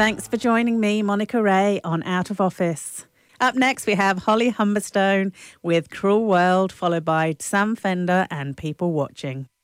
Thanks for joining me, Monica Ray, on Out of Office. Up next, we have Holly Humberstone with Cruel World, followed by Sam Fender and People Watching.